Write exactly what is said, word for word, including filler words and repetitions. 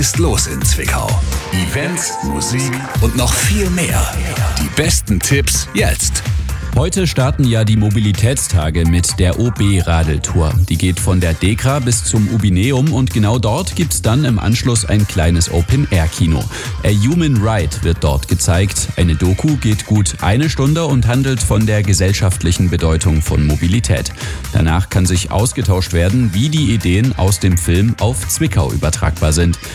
Ist los in Zwickau. Events, Musik und noch viel mehr. Die besten Tipps jetzt. Heute starten ja die Mobilitätstage mit der O B-Radeltour. Die geht von der DEKRA bis zum Ubineum und genau dort gibt's dann im Anschluss ein kleines Open-Air-Kino. A Human Ride wird dort gezeigt. Eine Doku geht gut eine Stunde und handelt von der gesellschaftlichen Bedeutung von Mobilität. Danach kann sich ausgetauscht werden, wie die Ideen aus dem Film auf Zwickau übertragbar sind.